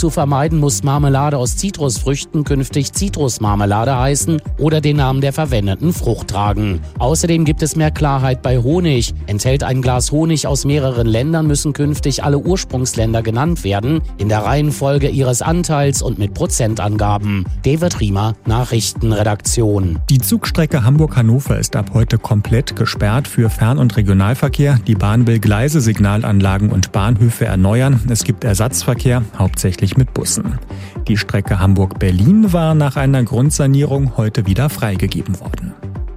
zu vermeiden, muss Marmelade aus Zitrusfrüchten künftig Zitrusmarmelade heißen oder den Namen der verwendeten Frucht tragen. Außerdem gibt es mehr Klarheit bei Honig. Enthält ein Glas Honig aus mehreren Ländern, müssen künftig alle Ursprungsländer genannt werden, in der Reihenfolge ihres Anteils und mit Prozentangaben. David Riemer, Nachrichtenredaktion. Die Zugstrecke Hamburg-Hannover ist ab heute komplett gesperrt für Fern- und Regionalverkehr. Die Bahn will Gleise, Signalanlagen und Bahnhöfe erneuern. Es gibt Ersatzverkehr, hauptsächlich mit Bussen. Die Strecke Hamburg-Berlin war nach einer Grundsanierung heute wieder freigegeben worden.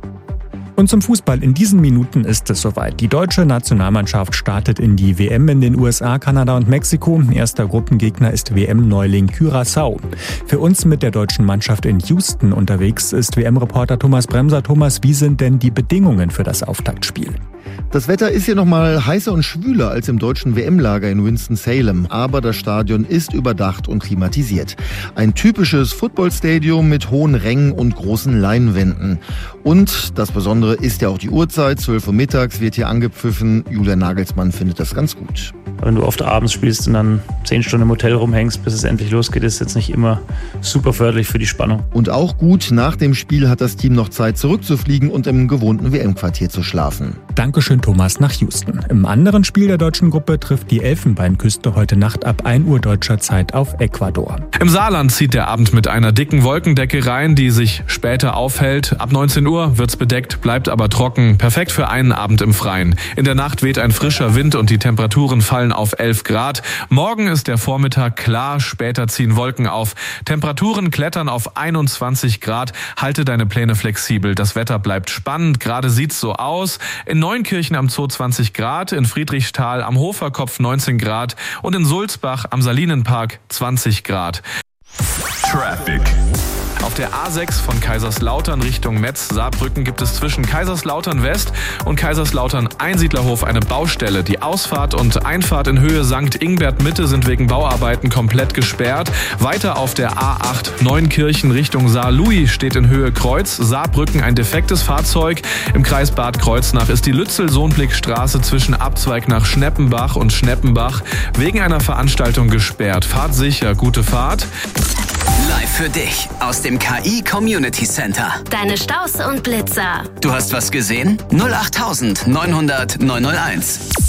Und zum Fußball. In diesen Minuten ist es soweit. Die deutsche Nationalmannschaft startet in die WM in den USA, Kanada und Mexiko. Erster Gruppengegner ist WM-Neuling Curaçao. Für uns mit der deutschen Mannschaft in Houston unterwegs ist WM-Reporter Thomas Bremser. Thomas, wie sind denn die Bedingungen für das Auftaktspiel? Das Wetter ist hier nochmal heißer und schwüler als im deutschen WM-Lager in Winston-Salem. Aber das Stadion ist überdacht und klimatisiert. Ein typisches Footballstadium mit hohen Rängen und großen Leinwänden. Und das Besondere ist ja auch die Uhrzeit. 12 Uhr mittags wird hier angepfiffen. Julian Nagelsmann findet das ganz gut. Wenn du oft abends spielst und dann 10 Stunden im Hotel rumhängst, bis es endlich losgeht, ist jetzt nicht immer super förderlich für die Spannung. Und auch gut, nach dem Spiel hat das Team noch Zeit zurückzufliegen und im gewohnten WM-Quartier zu schlafen. Dankeschön, Thomas, nach Houston. Im anderen Spiel der deutschen Gruppe trifft die Elfenbeinküste heute Nacht ab 1 Uhr deutscher Zeit auf Ecuador. Im Saarland zieht der Abend mit einer dicken Wolkendecke rein, die sich später aufhält. Ab 19 Uhr wird's bedeckt, bleibt aber trocken. Perfekt für einen Abend im Freien. In der Nacht weht ein frischer Wind und die Temperaturen fallen auf 11 Grad. Morgen ist der Vormittag klar, später ziehen Wolken auf. Temperaturen klettern auf 21 Grad. Halte deine Pläne flexibel. Das Wetter bleibt spannend. Gerade sieht's so aus. In Neunkirchen am Zoo 20 Grad, in Friedrichsthal am Hoferkopf 19 Grad und in Sulzbach am Salinenpark 20 Grad. Traffic. Auf der A6 von Kaiserslautern Richtung Metz-Saarbrücken gibt es zwischen Kaiserslautern West und Kaiserslautern Einsiedlerhof eine Baustelle. Die Ausfahrt und Einfahrt in Höhe St. Ingbert Mitte sind wegen Bauarbeiten komplett gesperrt. Weiter auf der A8 Neunkirchen Richtung Saarlouis steht in Höhe Kreuz Saarbrücken ein defektes Fahrzeug. Im Kreis Bad Kreuznach ist die Lützel-Sohnblick-Straße zwischen Abzweig nach Schneppenbach und Schneppenbach wegen einer Veranstaltung gesperrt. Fahrt sicher, gute Fahrt. Live für dich aus dem KI Community Center. Deine Staus und Blitzer. Du hast was gesehen? 08900 901.